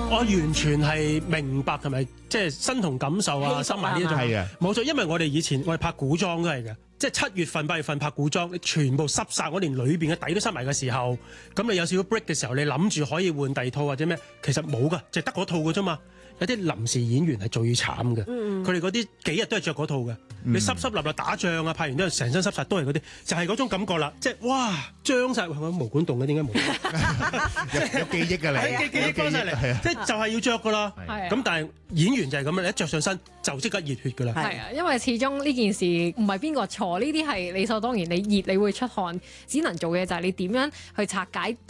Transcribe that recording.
我完全係明白同埋即係身同感受啊，收埋呢一種係嘅，冇錯。因為我哋以前我哋拍古裝都係嘅，即係7月份、8月份拍古裝，你全部濕晒，我連裏邊嘅底都濕埋嘅時候，咁你有少少 break 嘅時候，你諗住可以換第二套或者咩，其實冇噶，就係得嗰套嘅啫嘛。有啲臨時演員係最慘嘅，佢哋嗰啲幾日都係着嗰套嘅。你濕濕立立打仗啊，拍完之後成身濕晒都係嗰啲，就係嗰種感覺啦。即係哇，張晒，我毛管動嘅，點解毛？ 有記憶㗎你， 記憶翻晒嚟，即係就係要着㗎啦。咁但係演員就係咁樣，你一着上身就即刻熱血㗎啦。 係啊，因為始終呢件事唔係邊個錯，呢啲係理所當然。你熱你會出汗，只能做嘅就係你點樣去拆解。